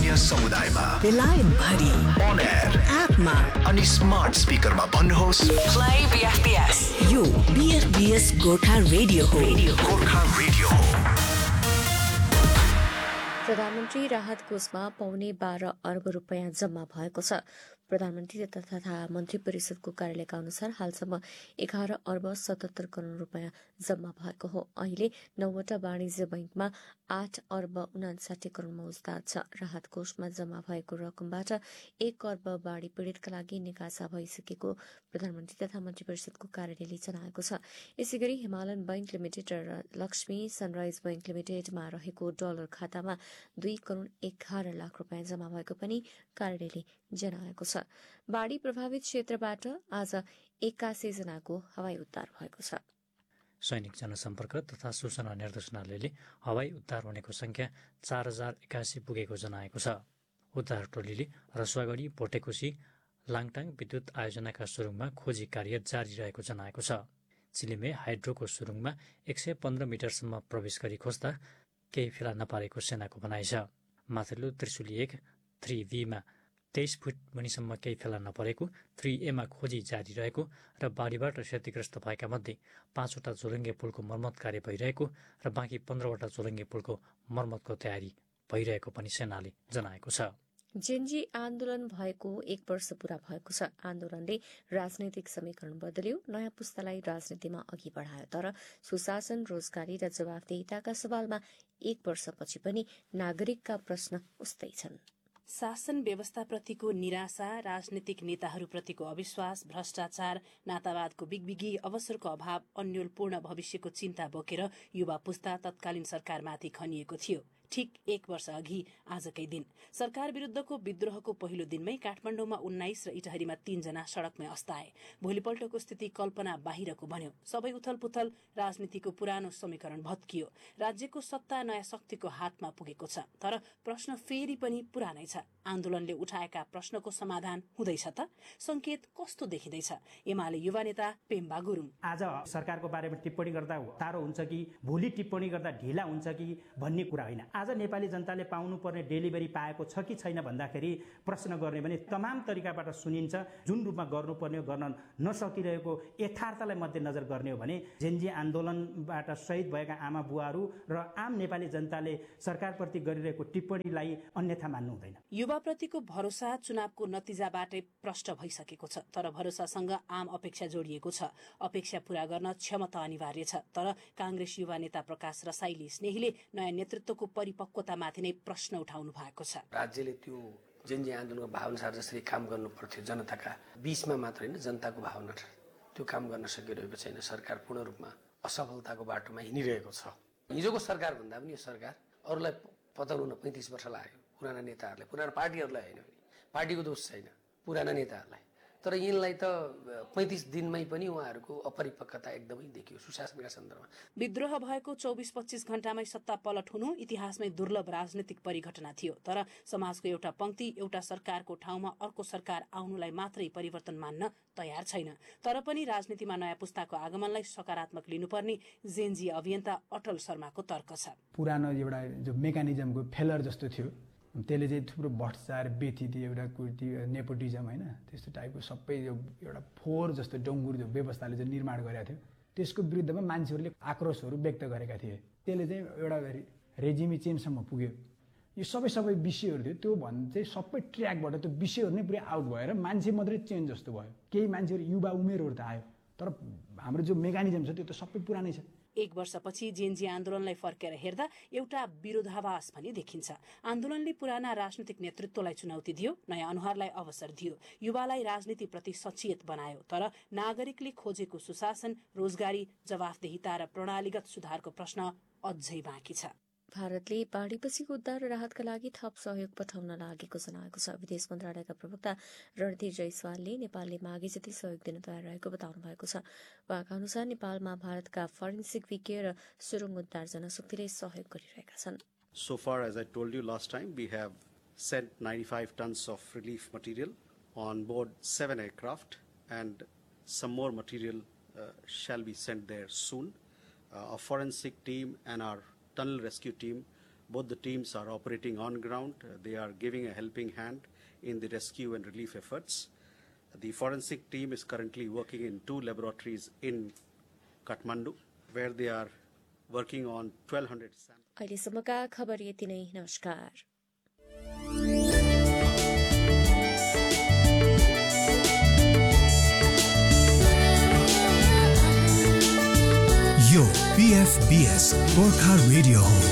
स्थानीय समुदायमा बेलायत भरि on air एपमा अनि स्मार्ट स्पिकरमा भन्नुहोस् Play BFBS. यो BFBS गोर्खा रेडियो हो. गोर्खा रेडियो हो। प्रधानमन्त्री राहत कोषमा पौने 12 अर्ब रुपियाँ जम्मा भएको छ। प्रधानमन्त्री तथा मन्त्री परिषदको कार्यालयका अनुसार हालसम्म 11 अर्ब 77 करोड़ रुपियाँ जम्मा भएको हो। अहिले 9वटा वाणिज्य बैंकमा 8 अर्ब 59 करोड़ मौजदात छ। राहत कोषमा जम्मा भएको रकमबाट 1 अर्ब बाढ़ी पीड़ितका लागि निकासा भइसकेको प्रधानमन्त्री तथा मन्त्री परिषदको कार्यालयले जनाएको छ। यसैगरी हिमालयन बैंक लिमिटेड र लक्ष्मी सनराइज बैंक लिमिटेडमा रहेको डलर खातामा 2 करोड़ 11 लाख रुपियाँ जम्मा भएको पनि कार्यालयले जनाएको छ। बाढ़ी प्रभावित क्षेत्रबाट आज 81 जनाको हवाई उद्धार भएको छ। सैनिक जनसम्पर्क तथा सूचना निर्देशनालयले हवाई उद्धार हुनेको संख्या 4081 पुगेको जनाएको छ। उद्धार टोलीले रसुवागढी, भोटेकोशी, लाङटाङ विद्युत आयोजनाका सुरुङमा खोजी कार्य जारी रहेको जनाएको छ। चिलिमे हाइड्रोको सुरुङमा 115 मिटरसम्म प्रवेश गरी खोज्दा केही फेला नपारेको सेनाको भनाइ छ। माथिल्लो त्रिशुली 1 3V मा 23 फुट मुनिसम्म केही फेला नपरेको, 3A मा खोजी जारी रहेको र बाढीबाट क्षतिग्रस्त भएका मध्ये 5वटा झोलुङ्गे पुलको मर्मत कार्य भइरहेको र बाँकी 15वटा झोलुङ्गे पुलको मर्मतको तयारी भइरहेको पनि सेनाले जनाएको छ। जेनजी आन्दोलन भएको 1 वर्ष पूरा भएको छ। आन्दोलनले राजनैतिक समीकरण बदल्यो, नयाँ पुस्तालाई राजनीतिमा अघि बढायो। तर सुशासन, रोजगारी र जवाफदेहिताका सवालमा 1 वर्षपछि पनि नागरिकका प्रश्न उस्तै छन्। शासन व्यवस्थाप्रतिको निराशा, राजनीतिक नेताहरूप्रतिको अविश्वास, भ्रष्टाचार, नातावादको बिगबिगी, अवसरको अभाव, अन्योलपूर्ण भविष्यको चिन्ता बोकेर युवा पुस्ता तत्कालीन सरकारमाथि खनिएको थियो। ठीक 1 वर्ष अघि आजकै दिन सरकार विरूद्धको विद्रोहको पहिलो दिनमै काठमाडौँमा 19 र इटहरीमा 3 जना सड़कमै अस्ताए। भोलिपल्टको स्थिति कल्पना बाहिरको बन्यो। सबै उथलपुथल, राजनीतिको पुरानो समीकरण भत्कियो। राज्यको सत्ता नयाँ शक्तिको हातमा पुगेको छ। तर प्रश्न फेरि पनि पुरानै छ। आन्दोलनले उठाएका प्रश्नको समाधान हुँदैछ त? संकेत कस्तो देखिँदैछ? एमाले युवा नेता पेम्बा गुरुङ। आज सरकारको बारेमा टिप्पणी गर्दा साह्रो हुन्छ कि भोलि टिप्पणी गर्दा ढिला हुन्छ कि भन्ने कुरा होइन। आज नेपाली जनताले पाउनुपर्ने डेलिभरी पाएको छ कि छैन भन्दाखेरि प्रश्न गर्ने भने तमाम तरिकाबाट सुनिन्छ। जुन रूपमा गर्नुपर्ने गर्न नसकिरहेको यथार्थलाई मध्यनजर गर्ने हो भने जेनजी आन्दोलनबाट शहीद भएका आमा बुवाहरू र आम नेपाली जनताले सरकारप्रति गरिरहेको टिप्पणीलाई अन्यथा मान्नु हुँदैन। युवाप्रतिको भरोसा चुनावको नतिजाबाटै प्रष्ट भइसकेको छ। तर भरोसासँग आम अपेक्षा जोडिएको छ। अपेक्षा पूरा गर्न क्षमता अनिवार्य छ। तर कांग्रेस युवा नेता प्रकाश रसाइली स्नेहीले नयाँ नेतृत्वको परिपक्वतामाथि नै प्रश्न उठाउनु भएको छ। राज्यले त्यो जेनजी आन्दोलनको भावनासार जसरी काम गर्नु पर्थ्यो जनताका बीचमा मात्र होइन, जनताको भावना त्यो काम गर्न सकिरहेको छैन। सरकार पूर्ण रूपमा असफलताको बाटोमा हिँडिरहेको छ। हिजोको सरकार भन्दा पनि यो सरकार अरूलाई पताउन 35 वर्ष लाग्यो। पुराना नेताहरूलाई, पुराना पार्टीहरूलाई होइन, पार्टीको दोष छैन, पुराना नेताहरूलाई। तर यिनलाई त 35 दिनमै पनि उहाँहरूको अपरिपक्वता एकदमै देखियो सुशासनका सन्दर्भमा। विद्रोह भएको 24-25 घण्टामै सत्ता पलट हुनु इतिहासमै दुर्लभ राजनीतिक परिघटना थियो। तर समाजको एउटा पंक्ति एउटा सरकारको ठाउँमा अर्को सरकार आउनुलाई मात्रै परिवर्तन मान्न तयार छैन। तर पनि राजनीतिमा नयाँ पुस्ताको आगमनलाई सकारात्मक लिनुपर्ने जेनजी अभियन्ता अटल शर्माको तर्क छ। पुरानो एउटा जो मेकानिजमको फेलर जस्तो थियो, त्यसले चाहिँ थुप्रो भ्रष्टाचार, बेथिती, एउटा कुर्ती, नेपोटिजम होइन, त्यस्तो टाइपको सबै एउटा फोहोर जस्तो डङ्गुर जो व्यवस्थाले चाहिँ निर्माण गरेका थियो, त्यसको विरुद्धमा मान्छेहरूले आक्रोशहरू व्यक्त गरेका थिए। त्यसले चाहिँ एउटा रेजिमी चेन्जसम्म पुग्यो। यो सबै विषयहरू थियो, त्यो भन्दा चाहिँ सबै ट्र्याकबाट त्यो विषयहरू नै पुरै आउट भएर मान्छे मात्रै चेन्ज जस्तो भयो। केही मान्छेहरू युवा उमेरहरू त आयो, तर हाम्रो जो मेकानिजम छ त्यो त सबै पुरानै छ। 1 वर्षपछि जेनजी आन्दोलनलाई फर्केर हेर्दा एउटा विरोधाभास पनि देखिन्छ। आन्दोलनले पुराना राजनीतिक नेतृत्वलाई चुनौती दियो, नयाँ अनुहारलाई अवसर दियो, युवालाई राजनीतिप्रति सचेत बनायो। तर नागरिकले खोजेको सुशासन, रोजगारी, जवाफदेहिता र प्रणालीगत सुधारको प्रश्न अझै बाँकी छ। भारतले बाढ़ीपछिको उद्धार र राहतका लागि थप सहयोग पठाउन लागेको जनाएको छ। विदेश मन्त्रालयका प्रवक्ता रणधीर जयसवालले नेपालले मागे जति सहयोग दिन तयार रहेको बताउनु भएको छ। उहाँका अनुसार नेपालमा भारतका फोरेन्सिक विज्ञ र सुरुङ उद्धार जनशक्तिले सहयोग गरिरहेका छन्। So far, as I told you last time, we have sent 95 tons of relief material on board 7 aircraft, and some more material shall be sent there soon. Our forensic team and our tunnel rescue team Both the teams are operating on ground. They are giving a helping hand in the rescue and relief efforts. The forensic team is currently working in 2 laboratories in Kathmandu, where they are working on 1,200 samples. अहिलेसम्मका खबर यति नै। नमस्कार। यो PFBS Gorkha radio हो।